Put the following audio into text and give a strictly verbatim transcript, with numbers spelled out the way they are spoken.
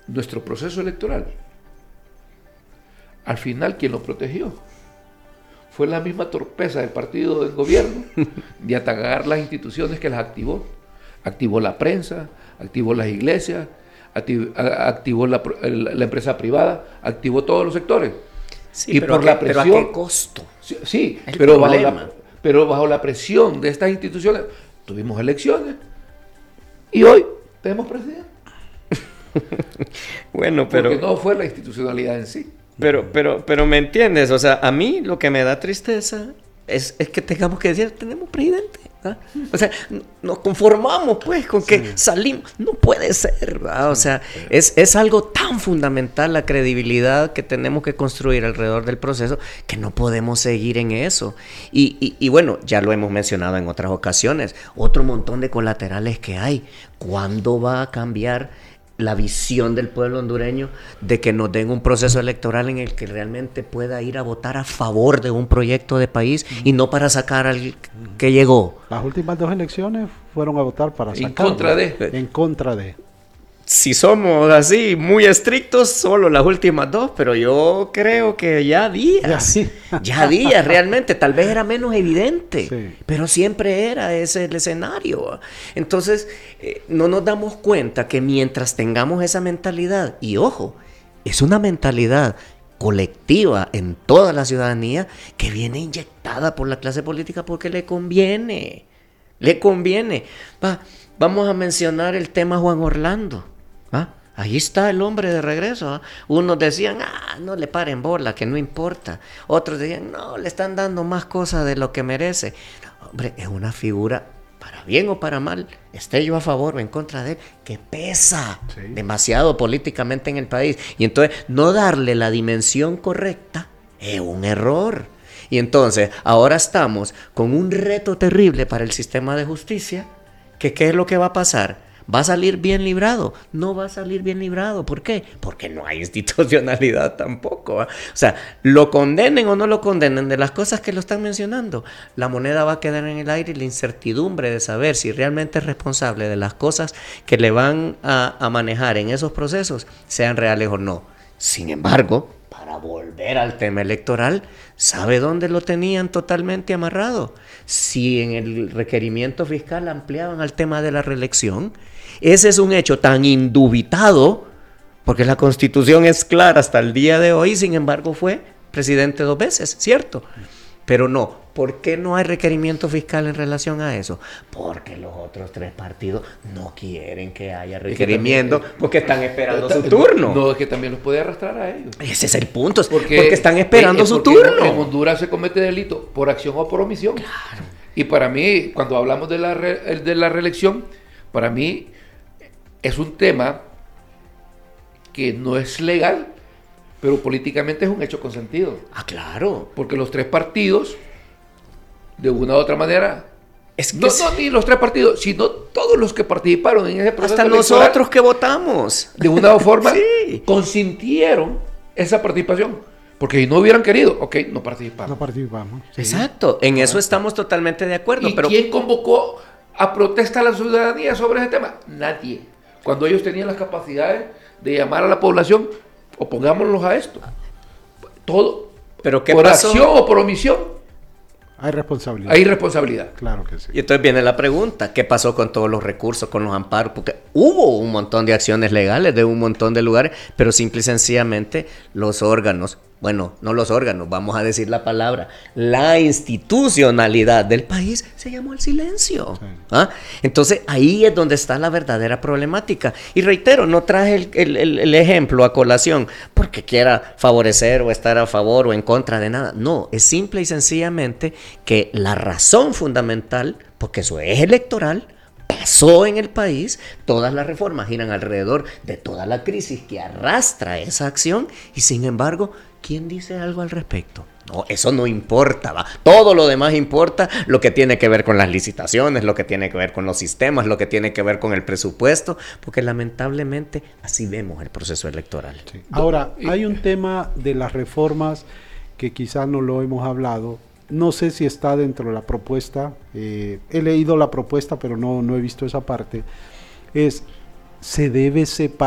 nuestro proceso electoral, al final quien lo protegió fue la misma torpeza del partido del gobierno de atacar las instituciones que las activó. Activó la prensa, activó las iglesias, activó, activó la, la, la empresa privada, activó todos los sectores. Sí, y pero por a qué, la presión, ¿pero a qué costo? Sí, sí pero, bajo la, pero bajo la presión de estas instituciones tuvimos elecciones y hoy tenemos presidente. Bueno, pero... Porque no fue la institucionalidad en sí. Pero, pero, pero ¿me entiendes? O sea, a mí lo que me da tristeza es, es que tengamos que decir, tenemos presidente. ¿Ah? O sea, nos conformamos pues con que sí. salimos. No puede ser, ¿verdad? O sea, es, es algo tan fundamental la credibilidad que tenemos que construir alrededor del proceso que no podemos seguir en eso. Y, y, y bueno, ya lo hemos mencionado en otras ocasiones, otro montón de colaterales que hay. ¿Cuándo va a cambiar la visión del pueblo hondureño de que nos den un proceso electoral en el que realmente pueda ir a votar a favor de un proyecto de país uh-huh. y no para sacar al que llegó? Las últimas dos elecciones fueron a votar para sacar. En contra de. En contra de. Si somos así muy estrictos, solo las últimas dos, pero yo creo que ya días, ya, sí. ya días realmente, tal vez era menos evidente, sí. pero siempre era ese el escenario. Entonces, eh, no nos damos cuenta que mientras tengamos esa mentalidad, y ojo, es una mentalidad colectiva en toda la ciudadanía que viene inyectada por la clase política porque le conviene, le conviene. Va, vamos a mencionar el tema Juan Orlando. ¿Ah? Ahí está el hombre de regreso. ¿ah? Unos decían, ah, no le paren bola, que no importa. Otros decían, no, le están dando más cosas de lo que merece. No, hombre, es una figura, para bien o para mal, esté yo a favor o en contra de él, que pesa sí. demasiado políticamente en el país. Y entonces, no darle la dimensión correcta es un error. Y entonces, ahora estamos con un reto terrible para el sistema de justicia, que ¿qué es lo que va a pasar? ¿Va a salir bien librado? No va a salir bien librado. ¿Por qué? Porque no hay institucionalidad tampoco. ¿eh? O sea, lo condenen o no lo condenen de las cosas que lo están mencionando, la moneda va a quedar en el aire y la incertidumbre de saber si realmente es responsable de las cosas que le van a, a manejar en esos procesos, sean reales o no. Sin embargo, para volver al tema electoral, ¿sabe dónde lo tenían totalmente amarrado? Si en el requerimiento fiscal ampliaban al tema de la reelección. Ese es un hecho tan indubitado, porque la Constitución es clara hasta el día de hoy, sin embargo fue presidente dos veces, ¿cierto? Pero no, ¿por qué no hay requerimiento fiscal en relación a eso? Porque los otros tres partidos no quieren que haya requerimiento, es que también, porque están esperando está, su turno. No, es que también los puede arrastrar a ellos. Ese es el punto, porque, porque están esperando es su turno. En Honduras se comete delito por acción o por omisión. Claro. Y para mí, cuando hablamos de la, re, de la reelección, para mí es un tema que no es legal, pero políticamente es un hecho consentido. Ah, claro. Porque los tres partidos, de una u otra manera, es que no, no ni los tres partidos, sino todos los que participaron en ese proceso hasta nosotros que votamos, de una u otra forma, sí. consintieron esa participación. Porque si no hubieran querido, ok, no participamos. No participamos. Sí. Exacto, en eso estamos totalmente de acuerdo. ¿Y pero... quién convocó a protesta a la ciudadanía sobre ese tema? Nadie. Cuando ellos tenían las capacidades de llamar a la población, opongámonos a esto. Todo. ¿Pero qué por pasó? Acción o por omisión. Hay responsabilidad. Hay responsabilidad. Claro que sí. Y entonces viene la pregunta, ¿qué pasó con todos los recursos, con los amparos? Porque hubo un montón de acciones legales de un montón de lugares, pero simple y sencillamente los órganos, bueno, no los órganos, vamos a decir la palabra, la institucionalidad del país se llamó al silencio. Sí. ¿Ah? Entonces ahí es donde está la verdadera problemática. Y reitero, no traje el, el, el, el ejemplo a colación porque quiera favorecer o estar a favor o en contra de nada. No, es simple y sencillamente que la razón fundamental, porque eso es electoral, pasó en el país, todas las reformas giran alrededor de toda la crisis que arrastra esa acción y sin embargo, ¿quién dice algo al respecto? No, eso no importa, va. Todo lo demás importa, lo que tiene que ver con las licitaciones, lo que tiene que ver con los sistemas, lo que tiene que ver con el presupuesto, porque lamentablemente así vemos el proceso electoral. Sí. Ahora, hay un tema de las reformas que quizás no lo hemos hablado. No sé si está dentro de la propuesta, eh, he leído la propuesta, pero no, no he visto esa parte. Es, se debe separar